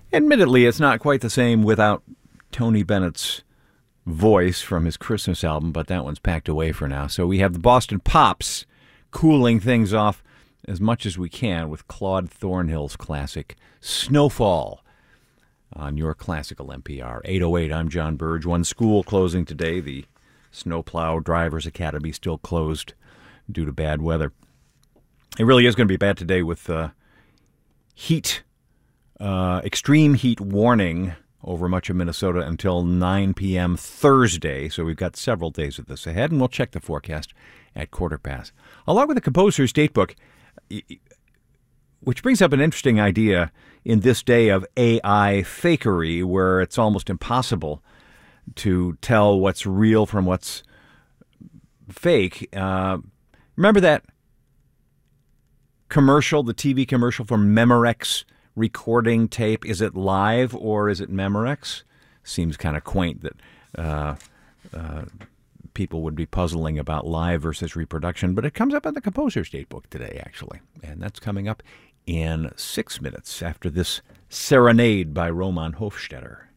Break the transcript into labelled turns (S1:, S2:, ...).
S1: Admittedly, it's not quite the same without Tony Bennett's voice from his Christmas album, but that one's packed away for now. So we have the Boston Pops cooling things off as much as we can with Claude Thornhill's classic Snowfall on your classical NPR. 8:08, I'm John Burge. One school closing today. The Snowplow Drivers Academy still closed due to bad weather. It really is going to be bad today with heat, extreme heat warning over much of Minnesota until 9 p.m. Thursday. So we've got several days of this ahead, and we'll check the forecast at 15:15. Along with the Composer's Datebook, which brings up an interesting idea in this day of AI fakery, where it's almost impossible to tell what's real from what's fake. Remember that commercial, the TV commercial for Memorex recording tape? Is it live or is it Memorex? Seems kind of quaint that people would be puzzling about live versus reproduction, but it comes up in the Composer's Datebook today, actually. And that's coming up in 6 minutes after this serenade by Roman Hofstetter.